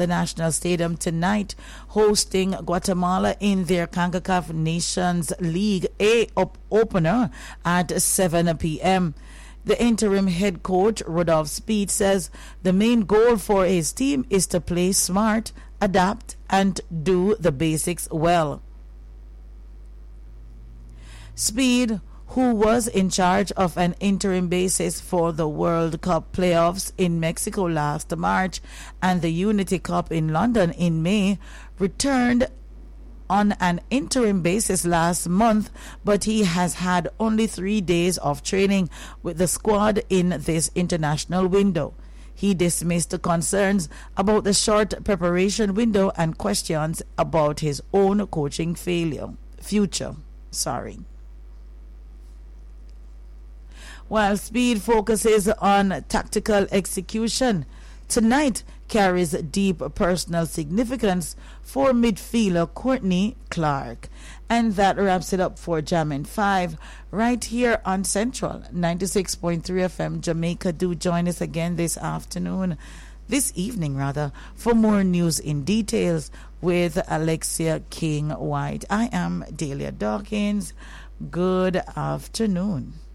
the National Stadium tonight, hosting Guatemala in their CONCACAF Nations League A opener at 7 p.m. The interim head coach, Rodolphe Speed, says the main goal for his team is to play smart, adapt, and do the basics well. Speed, who was in charge of an interim basis for the World Cup playoffs in Mexico last March and the Unity Cup in London in May, returned on an interim basis last month, but he has had only 3 days of training with the squad in this international window. He dismissed the concerns about the short preparation window and questions about his own coaching future. While Speed focuses on tactical execution, tonight carries deep personal significance for midfielder Courtney Clark. And that wraps it up for Jammin' 5 right here on Central 96.3 FM Jamaica. Do join us again this evening, for more news in details with Alexia King White. I am Delia Dawkins. Good afternoon.